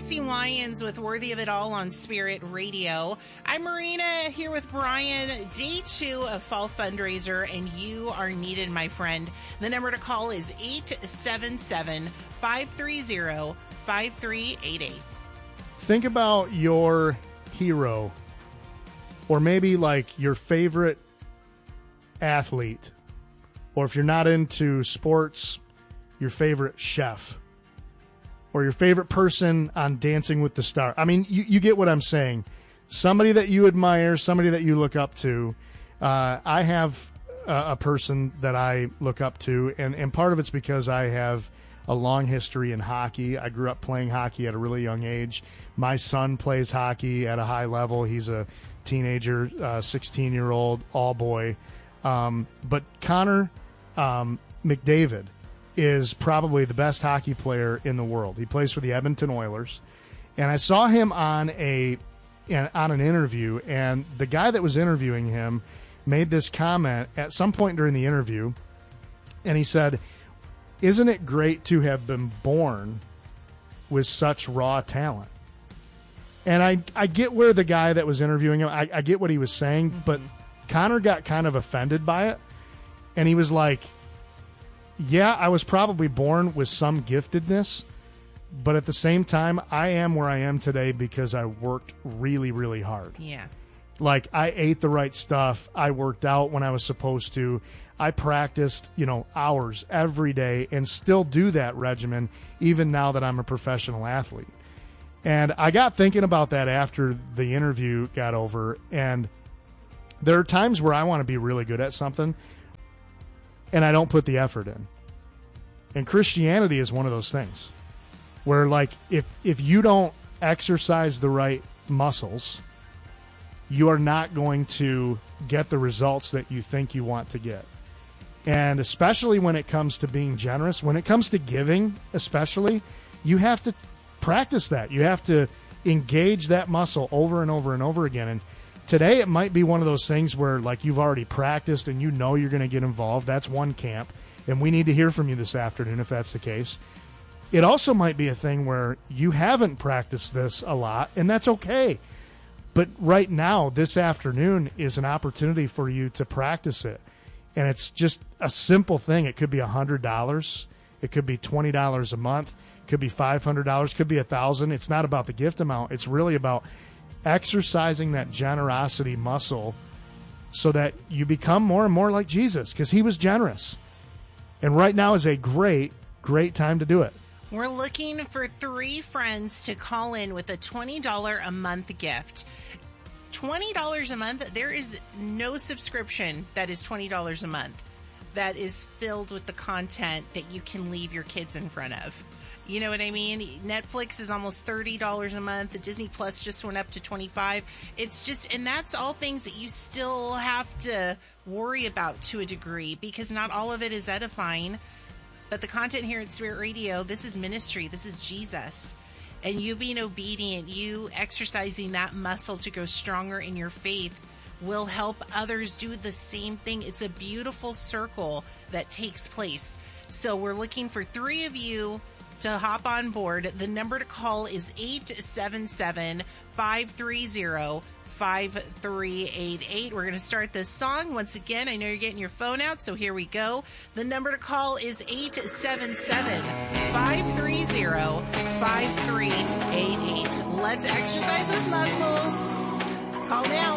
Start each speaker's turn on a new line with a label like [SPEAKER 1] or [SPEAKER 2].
[SPEAKER 1] Tracy Wyans with Worthy of It All on Spirit Radio. I'm Marina here with Brian. Day 2 of Fall Fundraiser, and you are needed, my friend. The number to call is 877-530-5388.
[SPEAKER 2] Think about your hero, or maybe like your favorite athlete, or if you're not into sports, your favorite chef, or your favorite person on Dancing with the Stars. I mean, you get what I'm saying. Somebody that you admire, somebody that you look up to. I have a person that I look up to, and part of it's because I have a long history in hockey. I grew up playing hockey at a really young age. My son plays hockey at a high level. He's a teenager, 16-year-old, all boy. But Connor McDavid is probably the best hockey player in the world. He plays for the Edmonton Oilers. And I saw him on an interview, and the guy that was interviewing him made this comment at some point during the interview, and he said, "Isn't it great to have been born with such raw talent?" And I get where the guy that was interviewing him, I get what he was saying, but Connor got kind of offended by it, and he was like, yeah, I was probably born with some giftedness, but at the same time, I am where I am today because I worked really, really hard.
[SPEAKER 1] Yeah.
[SPEAKER 2] Like, I ate the right stuff. I worked out when I was supposed to. I practiced, hours every day and still do that regimen even now that I'm a professional athlete. And I got thinking about that after the interview got over, and there are times where I want to be really good at something, and I don't put the effort in. And Christianity is one of those things where, like, if you don't exercise the right muscles, you are not going to get the results that you think you want to get. And especially when it comes to being generous, when it comes to giving especially, you have to practice that. You have to engage that muscle over and over and over again. And today it might be one of those things where, like, you've already practiced and you're going to get involved. That's one camp, and we need to hear from you this afternoon if that's the case. It also might be a thing where you haven't practiced this a lot, and that's okay. But right now, this afternoon is an opportunity for you to practice it. And it's just a simple thing. It could be $100. It could be $20 a month. It could be $500. It could be $1,000. It's not about the gift amount. It's really about exercising that generosity muscle so that you become more and more like Jesus, because he was generous. And right now is a great, great time to do it.
[SPEAKER 1] We're looking for 3 friends to call in with a $20 a month gift. $20 a month, there is no subscription that is $20 a month that is filled with the content that you can leave your kids in front of. You know what I mean? Netflix is almost $30 a month. The Disney Plus just went up to $25. It's just, and that's all things that you still have to worry about to a degree, because not all of it is edifying. But the content here at Spirit Radio, this is ministry. This is Jesus. And you being obedient, you exercising that muscle to go stronger in your faith will help others do the same thing. It's a beautiful circle that takes place. So we're looking for 3 of you to hop on board. The number to call is 877-530-5388. We're going to start this song. Once again, I know you're getting your phone out, so here we go. The number to call is 877-530-5388. Let's exercise those muscles. Call now.